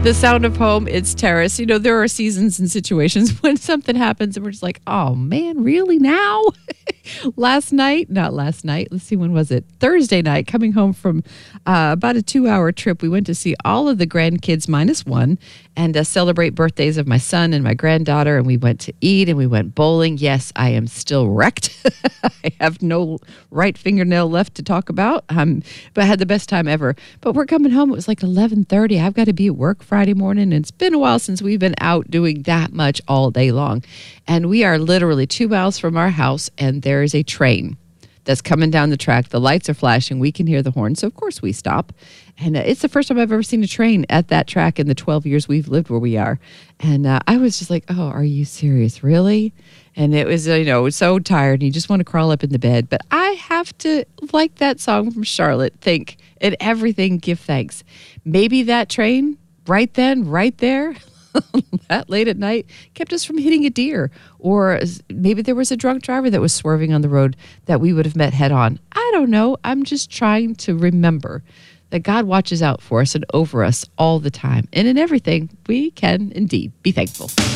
The sound of home, it's Terrace. You know, there are seasons and situations when something happens and we're just like, oh man, really now? Let's see, when was it? Thursday night, coming home from about a 2-hour trip. We went to see all of the grandkids minus one and celebrate birthdays of my son and my granddaughter. And we went to eat and we went bowling. Yes, I am still wrecked. I have no right fingernail left to talk about, but I had the best time ever. But we're coming home. It was like 11:30. I've got to be at work Friday morning. And it's been a while since we've been out doing that much all day long. And we are literally 2 miles from our house, and there is a train that's coming down the track. The lights are flashing. We can hear the horn. So, of course, we stop. And it's the first time I've ever seen a train at that track in the 12 years we've lived where we are. And I was just like, oh, are you serious? Really? And it was, so tired. And you just want to crawl up in the bed. But I have to, like that song from Charlotte, think in everything, give thanks. Maybe that train right then, right there, that late at night, kept us from hitting a deer. Or maybe there was a drunk driver that was swerving on the road that we would have met head on. I don't know. I'm just trying to remember that God watches out for us and over us all the time. And in everything, we can indeed be thankful.